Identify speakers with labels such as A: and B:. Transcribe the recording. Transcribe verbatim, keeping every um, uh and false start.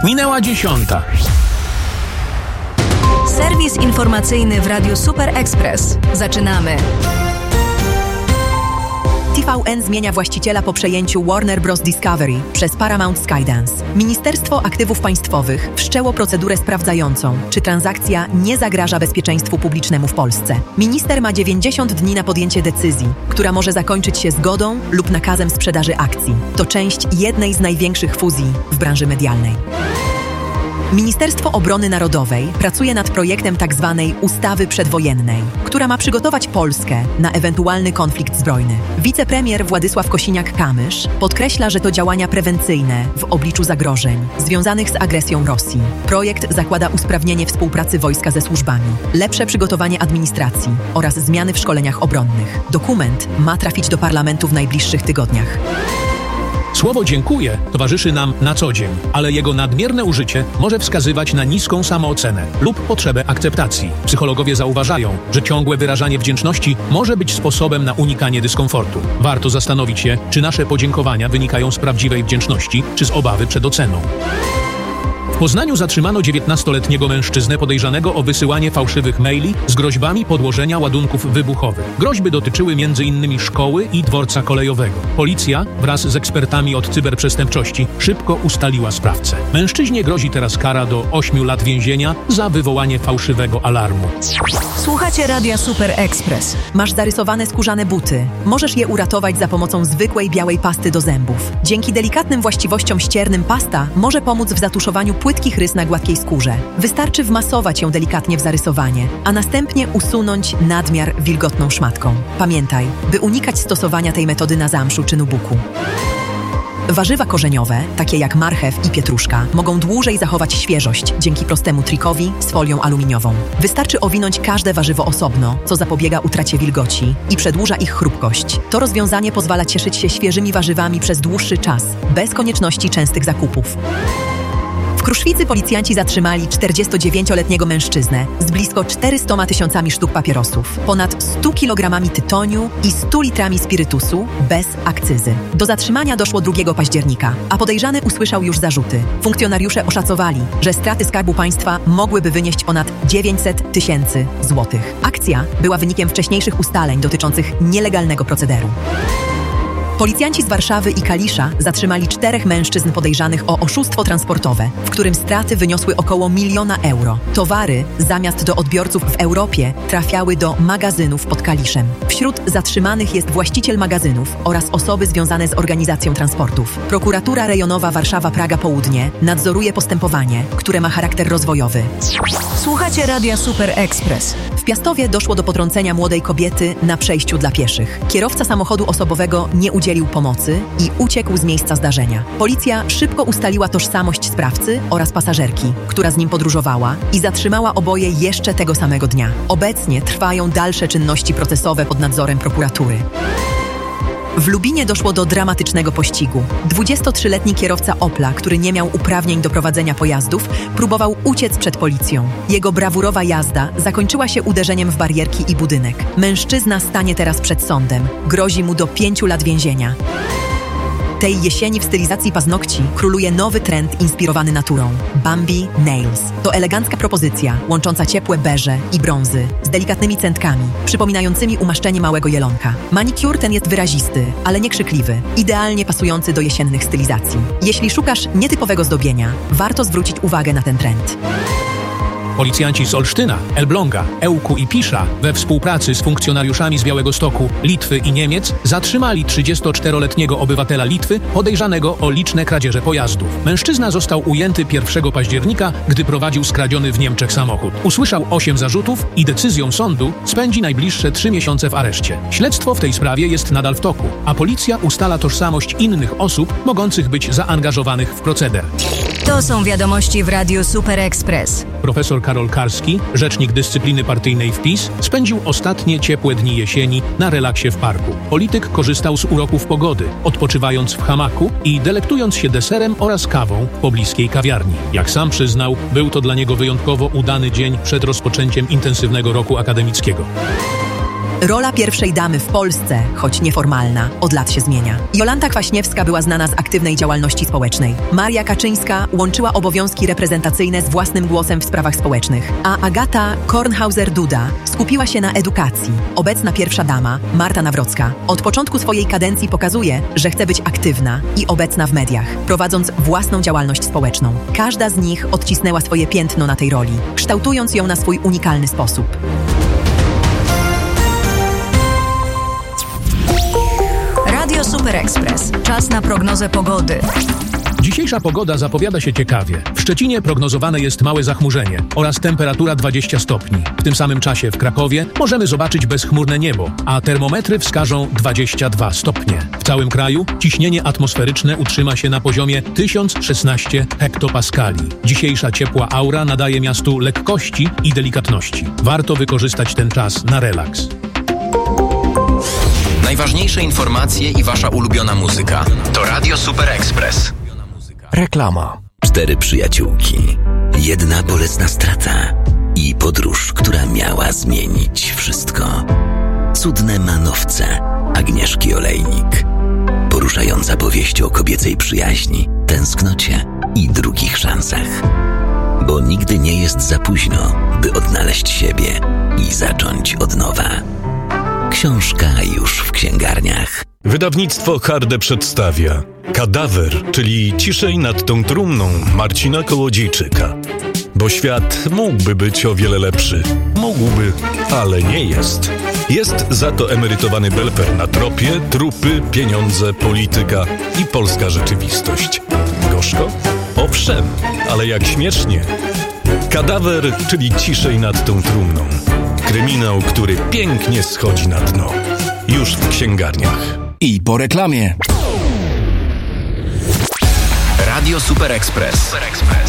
A: Minęła dziesiąta.
B: Serwis informacyjny w Radiu Super Express. Zaczynamy.
C: T V N zmienia właściciela po przejęciu Warner Bros. Discovery przez Paramount Skydance. Ministerstwo Aktywów Państwowych wszczęło procedurę sprawdzającą, czy transakcja nie zagraża bezpieczeństwu publicznemu w Polsce. Minister ma dziewięćdziesiąt dni na podjęcie decyzji, która może zakończyć się zgodą lub nakazem sprzedaży akcji. To część jednej z największych fuzji w branży medialnej. Ministerstwo Obrony Narodowej pracuje nad projektem tzw. ustawy przedwojennej, która ma przygotować Polskę na ewentualny konflikt zbrojny. Wicepremier Władysław Kosiniak-Kamysz podkreśla, że to działania prewencyjne w obliczu zagrożeń związanych z agresją Rosji. Projekt zakłada usprawnienie współpracy wojska ze służbami, lepsze przygotowanie administracji oraz zmiany w szkoleniach obronnych. Dokument ma trafić do parlamentu w najbliższych tygodniach.
A: Słowo dziękuję towarzyszy nam na co dzień, ale jego nadmierne użycie może wskazywać na niską samoocenę lub potrzebę akceptacji. Psychologowie zauważają, że ciągłe wyrażanie wdzięczności może być sposobem na unikanie dyskomfortu. Warto zastanowić się, czy nasze podziękowania wynikają z prawdziwej wdzięczności, czy z obawy przed oceną. W Poznaniu zatrzymano dziewiętnastoletniego mężczyznę podejrzanego o wysyłanie fałszywych maili z groźbami podłożenia ładunków wybuchowych. Groźby dotyczyły między innymi szkoły i dworca kolejowego. Policja wraz z ekspertami od cyberprzestępczości szybko ustaliła sprawcę. Mężczyźnie grozi teraz kara do ośmiu lat więzienia za wywołanie fałszywego alarmu.
B: Słuchacie Radia Super Express.
C: Masz zarysowane skórzane buty. Możesz je uratować za pomocą zwykłej białej pasty do zębów. Dzięki delikatnym właściwościom ściernym pasta może pomóc w zatuszowaniu płytkich rys na gładkiej skórze. Wystarczy wmasować ją delikatnie w zarysowanie, a następnie usunąć nadmiar wilgotną szmatką. Pamiętaj, by unikać stosowania tej metody na zamszu czy nubuku. Warzywa korzeniowe, takie jak marchew i pietruszka, mogą dłużej zachować świeżość dzięki prostemu trikowi z folią aluminiową. Wystarczy owinąć każde warzywo osobno, co zapobiega utracie wilgoci i przedłuża ich chrupkość. To rozwiązanie pozwala cieszyć się świeżymi warzywami przez dłuższy czas, bez konieczności częstych zakupów. W Kruszwicy policjanci zatrzymali czterdziestodziewięcioletniego mężczyznę z blisko czterystoma tysiącami sztuk papierosów, ponad stu kilogramami tytoniu i stu litrami spirytusu bez akcyzy. Do zatrzymania doszło drugiego października, a podejrzany usłyszał już zarzuty. Funkcjonariusze oszacowali, że straty Skarbu Państwa mogłyby wynieść ponad dziewięćset tysięcy złotych. Akcja była wynikiem wcześniejszych ustaleń dotyczących nielegalnego procederu. Policjanci z Warszawy i Kalisza zatrzymali czterech mężczyzn podejrzanych o oszustwo transportowe, w którym straty wyniosły około miliona euro. Towary, zamiast do odbiorców w Europie, trafiały do magazynów pod Kaliszem. Wśród zatrzymanych jest właściciel magazynów oraz osoby związane z organizacją transportów. Prokuratura Rejonowa Warszawa-Praga Południe nadzoruje postępowanie, które ma charakter rozwojowy.
B: Słuchacie Radia Super Express.
C: W Piastowie doszło do potrącenia młodej kobiety na przejściu dla pieszych. Kierowca samochodu osobowego nie udzielił pomocy i uciekł z miejsca zdarzenia. Policja szybko ustaliła tożsamość sprawcy oraz pasażerki, która z nim podróżowała, i zatrzymała oboje jeszcze tego samego dnia. Obecnie trwają dalsze czynności procesowe pod nadzorem prokuratury. W Lubinie doszło do dramatycznego pościgu. dwudziestotrzyletni kierowca Opla, który nie miał uprawnień do prowadzenia pojazdów, próbował uciec przed policją. Jego brawurowa jazda zakończyła się uderzeniem w barierki i budynek. Mężczyzna stanie teraz przed sądem. Grozi mu do pięciu lat więzienia. Tej jesieni w stylizacji paznokci króluje nowy trend inspirowany naturą. Bambi Nails. To elegancka propozycja, łącząca ciepłe beże i brązy z delikatnymi centkami, przypominającymi umaszczenie małego jelonka. Manikur ten jest wyrazisty, ale nie krzykliwy, idealnie pasujący do jesiennych stylizacji. Jeśli szukasz nietypowego zdobienia, warto zwrócić uwagę na ten trend.
A: Policjanci z Olsztyna, Elbląga, Ełku i Pisza we współpracy z funkcjonariuszami z Białegostoku, Litwy i Niemiec zatrzymali trzydziestoczteroletniego obywatela Litwy podejrzanego o liczne kradzieże pojazdów. Mężczyzna został ujęty pierwszego października, gdy prowadził skradziony w Niemczech samochód. Usłyszał osiem zarzutów i decyzją sądu spędzi najbliższe trzy miesiące w areszcie. Śledztwo w tej sprawie jest nadal w toku, a policja ustala tożsamość innych osób mogących być zaangażowanych w proceder.
B: To są wiadomości w Radiu Super Express.
A: Profesor Karol Karski, rzecznik dyscypliny partyjnej w PiS, spędził ostatnie ciepłe dni jesieni na relaksie w parku. Polityk korzystał z uroków pogody, odpoczywając w hamaku i delektując się deserem oraz kawą w pobliskiej kawiarni. Jak sam przyznał, był to dla niego wyjątkowo udany dzień przed rozpoczęciem intensywnego roku akademickiego.
C: Rola pierwszej damy w Polsce, choć nieformalna, od lat się zmienia. Jolanta Kwaśniewska była znana z aktywnej działalności społecznej. Maria Kaczyńska łączyła obowiązki reprezentacyjne z własnym głosem w sprawach społecznych, a Agata Kornhauser-Duda skupiła się na edukacji. Obecna pierwsza dama, Marta Nawrocka, od początku swojej kadencji pokazuje, że chce być aktywna i obecna w mediach, prowadząc własną działalność społeczną. Każda z nich odcisnęła swoje piętno na tej roli, kształtując ją na swój unikalny sposób.
B: Radio Super Express. Czas na prognozę pogody.
A: Dzisiejsza pogoda zapowiada się ciekawie. W Szczecinie prognozowane jest małe zachmurzenie oraz temperatura dwadzieścia stopni. W tym samym czasie w Krakowie możemy zobaczyć bezchmurne niebo, a termometry wskażą dwadzieścia dwa stopnie. W całym kraju ciśnienie atmosferyczne utrzyma się na poziomie tysiąc szesnaście hektopaskali. Dzisiejsza ciepła aura nadaje miastu lekkości i delikatności. Warto wykorzystać ten czas na relaks.
D: Najważniejsze informacje i wasza ulubiona muzyka to Radio Super Express.
E: Reklama. Cztery przyjaciółki, jedna bolesna strata i podróż, która miała zmienić wszystko. Cudne manowce Agnieszki Olejnik. Poruszająca powieść o kobiecej przyjaźni, tęsknocie i drugich szansach. Bo nigdy nie jest za późno, by odnaleźć siebie i zacząć od nowa. Książka już w księgarniach.
F: Wydawnictwo Harde przedstawia Kadawer, czyli Ciszej nad tą trumną Marcina Kołodziejczyka. Bo świat mógłby być o wiele lepszy. Mógłby, ale nie jest. Jest za to emerytowany belper na tropie, trupy, pieniądze, polityka i polska rzeczywistość. Gorzko? Owszem, ale jak śmiesznie. Kadawer, czyli Ciszej nad tą trumną. Kryminał, który pięknie schodzi na dno. Już w księgarniach.
E: I po reklamie.
D: Radio Super Express. Super Express.